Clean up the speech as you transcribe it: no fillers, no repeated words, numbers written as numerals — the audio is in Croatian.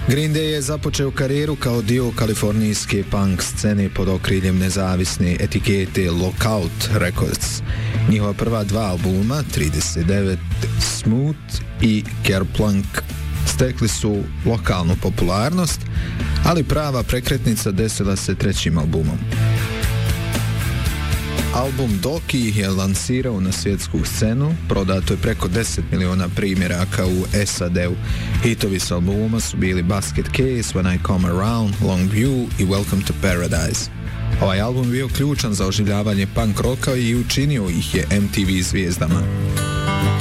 Green Day je započeo karijeru kao dio kalifornijske punk scene pod okriljem nezavisne etikete Lookout Records. Njihova prva dva albuma, 39 Smooth i Kerplunk, stekli su lokalnu popularnost, ali prava prekretnica desila se trećim albumom. Album Doki je lansirao na svjetsku scenu, prodato je preko 10 miliona primjeraka u SAD-u. Hitovi s albuma su bili Basket Case, When I Come Around, Long View i Welcome to Paradise. Ovaj album bio ključan za oživljavanje punk roka i učinio ih je MTV zvijezdama.